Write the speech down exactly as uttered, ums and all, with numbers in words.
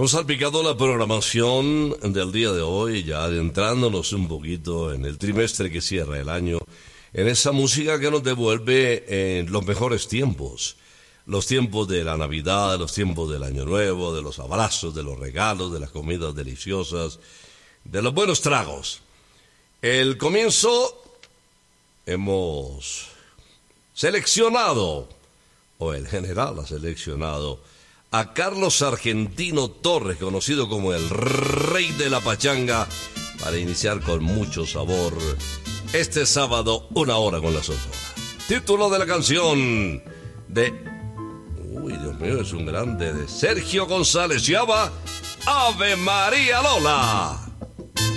Hemos salpicado la programación del día de hoy, ya adentrándonos un poquito en el trimestre que cierra el año, en esa música que nos devuelve en los mejores tiempos. Los tiempos de la Navidad, los tiempos del Año Nuevo, de los abrazos, de los regalos, de las comidas deliciosas, de los buenos tragos. El comienzo hemos seleccionado, o el general ha seleccionado, a Carlos Argentino Torres, conocido como el Rey de la Pachanga, para iniciar con mucho sabor este sábado, una hora con la Sonora. Título de la canción de... Uy, Dios mío, es un grande, de Sergio González, llama Ave María Lola.